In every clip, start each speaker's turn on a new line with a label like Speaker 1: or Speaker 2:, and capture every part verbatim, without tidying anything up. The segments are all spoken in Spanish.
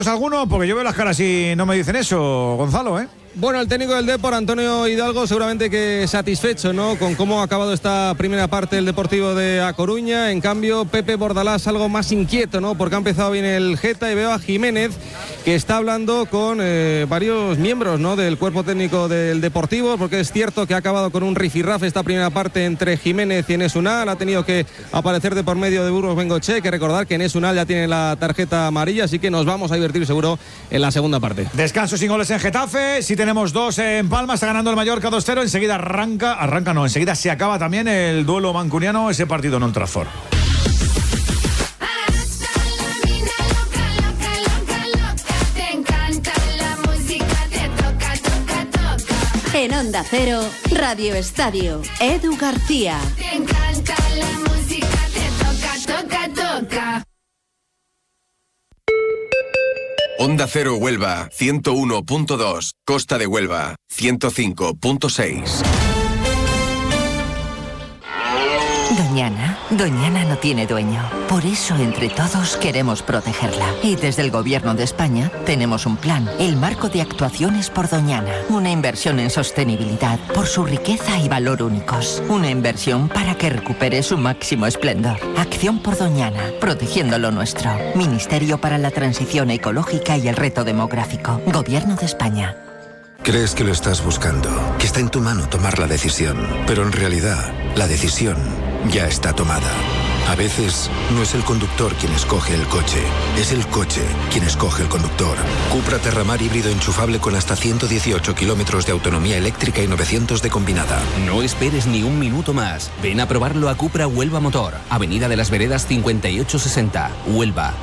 Speaker 1: ¿Alguno? Porque yo veo las caras y no me dicen eso, Gonzalo, ¿eh?
Speaker 2: Bueno, el técnico del Depor, Antonio Hidalgo, seguramente que satisfecho, ¿no?, con cómo ha acabado esta primera parte del Deportivo de A Coruña. En cambio, Pepe Bordalás algo más inquieto, ¿no?, porque ha empezado bien el Geta, y veo a Jiménez que está hablando con eh, varios miembros, ¿no?, del cuerpo técnico del Deportivo, porque es cierto que ha acabado con un rifirrafe esta primera parte entre Jiménez y Enes Unal. Ha tenido que aparecer de por medio de Burgos Bengoche. Hay que recordar que Enes Unal ya tiene la tarjeta amarilla, así que nos vamos a divertir seguro en la segunda parte.
Speaker 1: Descanso sin goles en Getafe. Si tenemos dos en Palma, está ganando el Mallorca dos cero. Enseguida arranca, arranca no, enseguida se acaba también el duelo mancuniano, ese partido en Old Trafford.
Speaker 3: En Onda Cero, Radio Estadio, Edu García.
Speaker 4: Te encanta la música, te toca, toca, toca.
Speaker 5: Onda Cero Huelva, ciento uno punto dos. Costa de Huelva, ciento cinco punto seis.
Speaker 6: Doñana, Doñana no tiene dueño. Por eso, entre todos, queremos protegerla. Y desde el Gobierno de España tenemos un plan, el Marco de Actuaciones por Doñana. Una inversión en sostenibilidad por su riqueza y valor únicos. Una inversión para que recupere su máximo esplendor. Acción por Doñana, protegiendo lo nuestro. Ministerio para la Transición Ecológica y el Reto Demográfico. Gobierno de España.
Speaker 7: Crees que lo estás buscando, que está en tu mano tomar la decisión, pero en realidad, la decisión ya está tomada. A veces, no es el conductor quien escoge el coche, es el coche quien escoge el conductor. Cupra Terramar híbrido enchufable con hasta ciento dieciocho kilómetros de autonomía eléctrica y novecientos de combinada.
Speaker 8: No esperes ni un minuto más. Ven a probarlo a Cupra Huelva Motor, Avenida de las Veredas cincuenta y ocho sesenta, Huelva.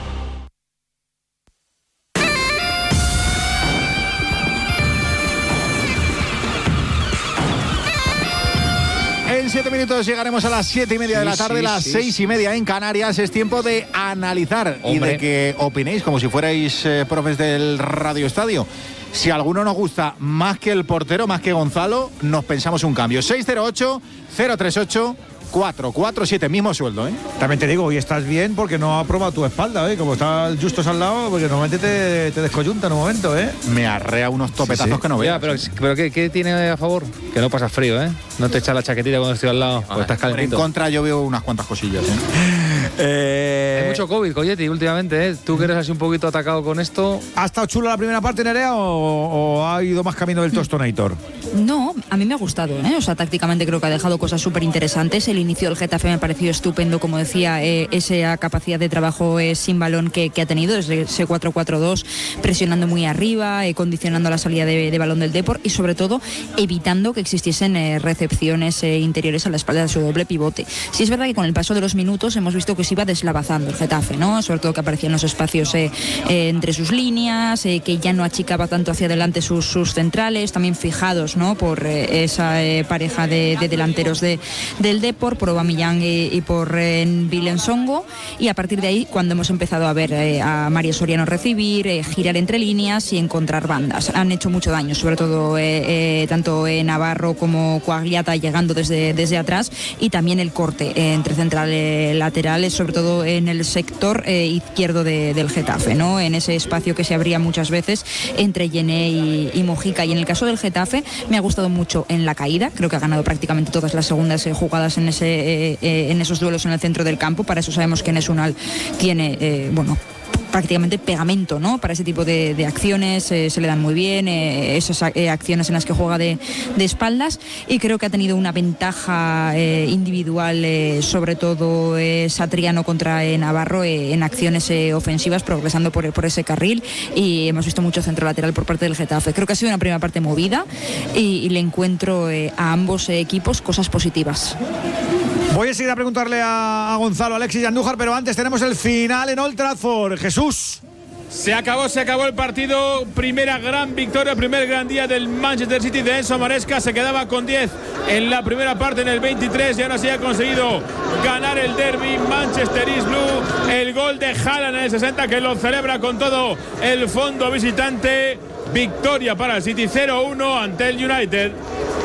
Speaker 1: En siete minutos llegaremos a las siete y media sí, de la tarde, sí, las sí, seis sí. y media en Canarias. Es tiempo de analizar Hombre. y de que opinéis como si fuerais eh, profes del Radio Estadio. Si alguno nos gusta más que el portero, más que Gonzalo, nos pensamos un cambio. seis cero ocho, cero tres ocho, cuatro cuatro siete, mismo sueldo, ¿eh? También te digo, hoy estás bien porque no ha probado tu espalda, ¿eh? Como está el Justos al lado, porque normalmente te, te descoyunta en un momento, ¿eh? Me arrea unos topetazos sí, sí. que no veas.
Speaker 9: Ya, pero, pero ¿qué, ¿qué tiene a favor? Que no pasas frío, ¿eh? No te echas la chaquetita cuando estoy al lado, pues estás calentito.
Speaker 1: En contra yo veo unas cuantas cosillas, ¿eh?
Speaker 9: eh... Hay mucho COVID, Coyetti, últimamente, ¿eh? Tú que eres así un poquito atacado con esto.
Speaker 1: ¿Ha estado chula la primera parte, Nerea, o, o ha ido más camino del Tostonator?
Speaker 10: No, a mí me ha gustado, ¿eh? O sea, tácticamente creo que ha dejado cosas súper interesantes. El inicio del Getafe me ha parecido estupendo, como decía, eh, esa capacidad de trabajo eh, sin balón que, que ha tenido, desde ese cuatro cuatro dos, presionando muy arriba, eh, condicionando la salida de, de balón del Depor y sobre todo evitando que existiesen eh, recepciones eh, interiores a la espalda de su doble pivote. Sí es verdad que con el paso de los minutos hemos visto que se iba deslavazando el Getafe, ¿no? Sobre todo que aparecían los espacios eh, eh, entre sus líneas, eh, que ya no achicaba tanto hacia adelante sus, sus centrales, también fijados, ¿no?, por eh, esa eh, pareja de, de delanteros de, del Depor, por Aubameyang y, y por eh, Vilensongo, y a partir de ahí cuando hemos empezado a ver eh, a Mario Soriano recibir, eh, girar entre líneas y encontrar bandas. Han hecho mucho daño, sobre todo eh, eh, tanto eh, Navarro como Coagliata llegando desde, desde atrás, y también el corte eh, entre centrales laterales, sobre todo en el sector eh, izquierdo de, del Getafe, ¿no?, en ese espacio que se abría muchas veces entre Yené y, y Mojica. Y en el caso del Getafe me ha gustado mucho en la caída, creo que ha ganado prácticamente todas las segundas eh, jugadas en ese eh, eh, en esos duelos en el centro del campo. Para eso sabemos que Enes Unal tiene, eh, bueno, prácticamente pegamento, ¿no?, para ese tipo de, de acciones, eh, se le dan muy bien eh, esas eh, acciones en las que juega de, de espaldas, y creo que ha tenido una ventaja eh, individual, eh, sobre todo eh, Satriano contra eh, Navarro eh, en acciones eh, ofensivas, progresando por, por ese carril, y hemos visto mucho centro lateral por parte del Getafe. Creo que ha sido una primera parte movida y, y le encuentro eh, a ambos eh, equipos cosas positivas.
Speaker 1: Voy a seguir a preguntarle a, a Gonzalo, Alexis y Andújar, pero antes tenemos el final en Old Trafford. Jesús.
Speaker 11: Se acabó, se acabó el partido. Primera gran victoria, primer gran día del Manchester City de Enzo Maresca. Se quedaba con diez en la primera parte, en el veintitrés, y ahora sí ha conseguido ganar el derby. Manchester is blue. El gol de Haaland en el sesenta, que lo celebra con todo el fondo visitante. Victoria para el City, cero uno ante el United.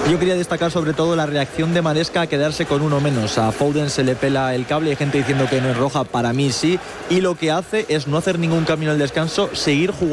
Speaker 12: Yo quería destacar sobre todo la reacción de Maresca a quedarse con uno menos. A Foden se le pela el cable, hay gente diciendo que no es roja, para mí sí, y lo que hace es no hacer ningún cambio en el descanso, seguir jugando